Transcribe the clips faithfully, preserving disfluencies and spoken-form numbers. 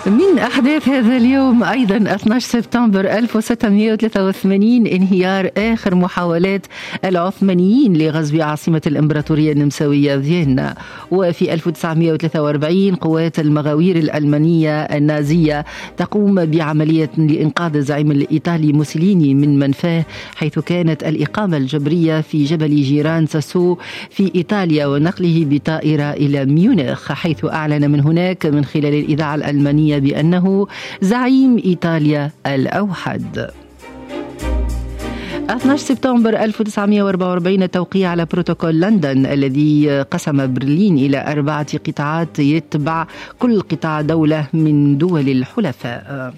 من أحداث هذا اليوم أيضا اثني عشر سبتمبر ألف وستمائة وثلاثة وثمانين انهيار آخر محاولات العثمانيين لغزو عاصمة الإمبراطورية النمساوية فيينا. وفي ألف وتسعمائة وثلاثة وأربعين قوات المغاوير الألمانية النازية تقوم بعملية لإنقاذ الزعيم الإيطالي موسوليني من منفاه، حيث كانت الإقامة الجبرية في جبل جيران ساسو في إيطاليا ونقله بطائرة إلى ميونخ، حيث أعلن من هناك من خلال الإذاعة الألمانية بأنه زعيم إيطاليا الأوحد. اثني عشر سبتمبر ألف وتسعمائة وأربعة وأربعين توقيع على بروتوكول لندن الذي قسم برلين إلى أربعة قطاعات يتبع كل قطاع دولة من دول الحلفاء.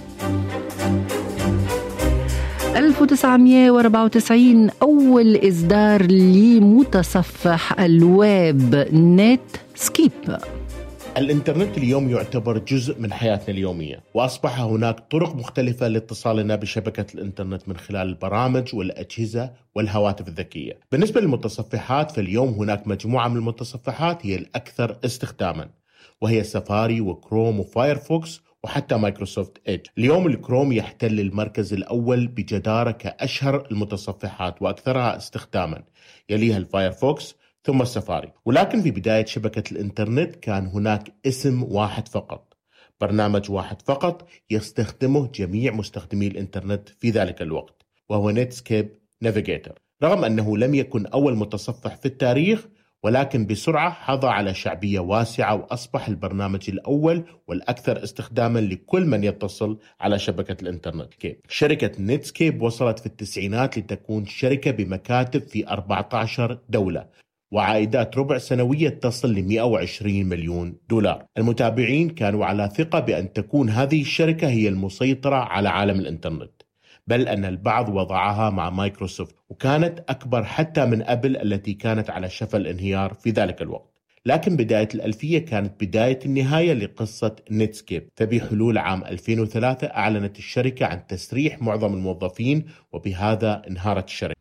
ألف وتسعمائة وأربعة وتسعين أول إصدار لمتصفح الويب نت سكيب. الإنترنت اليوم يعتبر جزء من حياتنا اليومية، وأصبح هناك طرق مختلفة لاتصالنا بشبكة الإنترنت من خلال البرامج والأجهزة والهواتف الذكية. بالنسبة للمتصفحات، فاليوم هناك مجموعة من المتصفحات هي الأكثر استخداما، وهي سفاري وكروم وفايرفوكس وحتى مايكروسوفت إيدج. اليوم الكروم يحتل المركز الأول بجدارة كأشهر المتصفحات وأكثرها استخداما، يليها الفايرفوكس ثم السفاري. ولكن في بداية شبكة الإنترنت كان هناك اسم واحد فقط، برنامج واحد فقط يستخدمه جميع مستخدمي الإنترنت في ذلك الوقت، وهو نتسكيب نافيجيتور. رغم أنه لم يكن أول متصفح في التاريخ، ولكن بسرعة حظى على شعبية واسعة وأصبح البرنامج الأول والأكثر استخداما لكل من يتصل على شبكة الإنترنت. شركة نتسكيب وصلت في التسعينات لتكون شركة بمكاتب في أربعة عشر دولة وعائدات ربع سنوية تصل ل مئة وعشرين مليون دولار. المتابعين كانوا على ثقة بأن تكون هذه الشركة هي المسيطرة على عالم الإنترنت، بل أن البعض وضعها مع مايكروسوفت، وكانت أكبر حتى من أبل التي كانت على شفا الانهيار في ذلك الوقت. لكن بداية الألفية كانت بداية النهاية لقصة نتسكيب، فبحلول عام ألفين وثلاثة أعلنت الشركة عن تسريح معظم الموظفين، وبهذا انهارت الشركة.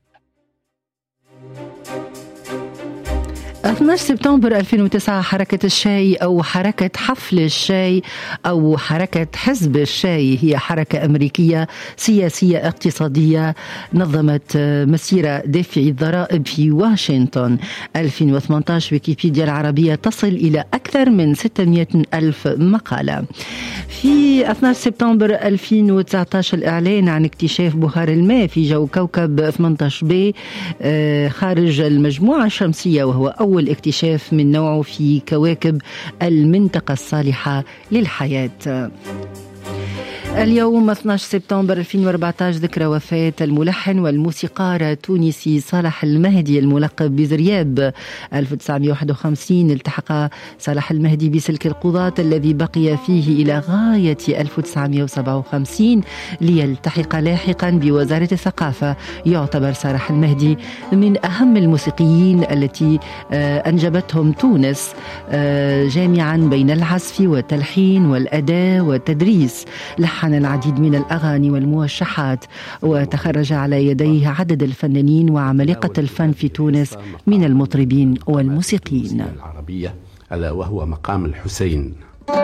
اثني عشر سبتمبر ألفين وتسعة حركة الشاي أو حركة حفل الشاي أو حركة حزب الشاي هي حركة أمريكية سياسية اقتصادية نظمت مسيرة دفع الضرائب في واشنطن. ألفين وثمانية عشر ويكيبيديا العربية تصل إلى أكثر من ستمائة ألف مقالة. في اثني عشر سبتمبر ألفين وتسعة عشر الإعلان عن اكتشاف بخار الماء في جو كوكب ثمانية عشر بي خارج المجموعة الشمسية، وهو أول اكتشاف من نوعه في كواكب المنطقة الصالحة للحياة. اليوم اثني عشر سبتمبر ألفين وأربعة عشر ذكرى وفاة الملحن والموسيقار التونسي صالح المهدي الملقب بزرياب. ألف وتسعمائة وواحد وخمسين التحق صالح المهدي بسلك القضاة الذي بقي فيه إلى غاية ألف وتسعمائة وسبعة وخمسين ليلتحق لاحقا بوزارة الثقافة. يعتبر صالح المهدي من أهم الموسيقيين التي أنجبتهم تونس، جامعا بين العزف والتلحين والأداء والتدريس. لحن العديد من الأغاني والموشحات، وتخرج على يديه عدد الفنانين وعمالقة الفن في تونس من المطربين والموسيقيين العربية، ألا وهو مقام الحسين.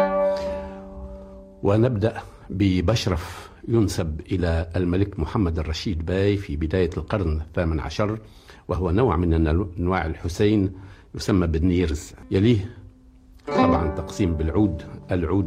ونبدأ ببشرف ينسب إلى الملك محمد الرشيد باي في بداية القرن الثامن عشر، وهو نوع من أنواع الحسين يسمى بالنيرز. يليه طبعا تقسيم بالعود العود